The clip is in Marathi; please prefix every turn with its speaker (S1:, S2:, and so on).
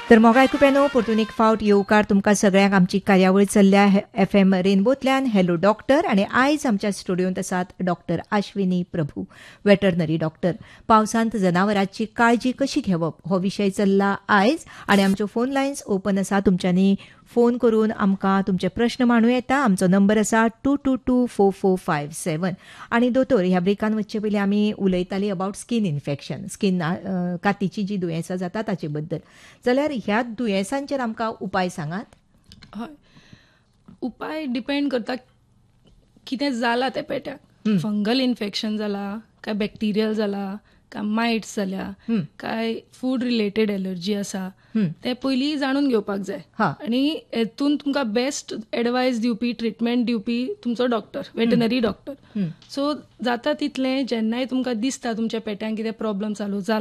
S1: तर मोगा आयकुप्यानो परतून एक फावट येवकार तुमकां सगळ्यांक आमची कार्यावळ चल्ल्या FM रेनबोतल्यान हॅलो डॉक्टर आनी आयज आमच्या स्टुडियोंत आसात डॉक्टर आश्विनी प्रभू वेटरनरी डॉक्टर. पावसांत जनावरांची काळजी कशी घेवप हो विशय चल्ला आयज आनी आमच्यो फोन लायन्स ओपन आसा. तुमच्यांनी फोन करून आमकां तुमचे प्रश्न मांडूं येता. आमचो नंबर आसा 22244457. आनी दोतोर ह्या ब्रेकान वच्चे पयलीं आमी उलयतालीं अबावट स्कीन इन्फेक्शन, स्कीन कातीची जी दुयेंसां जाता ताचे बद्दल. जाल्यार ह्या दुयेंसांचेर आमकां उपाय सांगात.
S2: हय, उपाय डिपेंड करता कितें जालां त्या पेट्याक. फंगल इन्फेक्शन जालां काय बॅक्टेरियल जालां काय मायट्स जाल्या काय फूड रिलेटेड एलर्जी आसा ते पयलीं जाणून घेवपाक जाय. आनी हेतून तुमकां बेस्ट एडवायस दिवपी ट्रिटमेंट दिवपी तुमचो डॉक्टर, वेटनरी डॉक्टर. सो जाता तितलें जेन्नाय तुमकां दिसता तुमच्या पेट्यांक कितें प्रॉब्लम चालू जाला